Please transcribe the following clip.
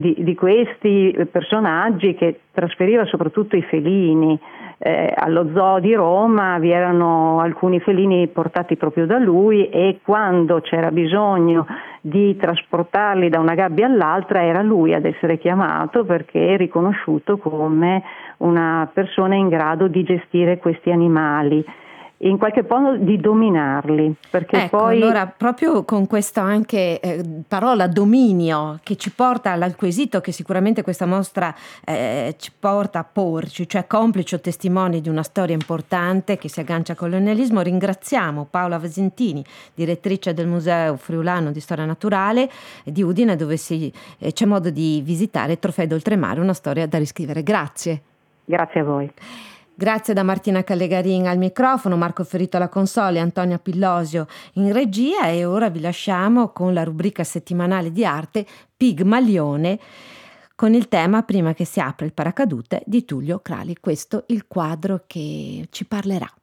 di questi personaggi, che trasferiva soprattutto i felini. Allo zoo di Roma vi erano alcuni felini portati proprio da lui, e quando c'era bisogno di trasportarli da una gabbia all'altra era lui ad essere chiamato, perché è riconosciuto come una persona in grado di gestire questi animali, in qualche modo di dominarli, perché Ecco, poi allora proprio con questa anche parola dominio, che ci porta al quesito che sicuramente questa mostra ci porta a porci, cioè complici o testimoni di una storia importante che si aggancia al colonialismo, ringraziamo Paola Vasentini, direttrice del Museo Friulano di Storia Naturale di Udine, dove c'è modo di visitare Trofei d'Oltremare, una storia da riscrivere. Grazie. Grazie a voi. Grazie da Martina Callegarin al microfono, Marco Ferrito alla console, Antonia Pillosio in regia, e ora vi lasciamo con la rubrica settimanale di arte Pigmalione, con il tema Prima che si apra il paracadute di Tullio Crali. Questo il quadro che ci parlerà.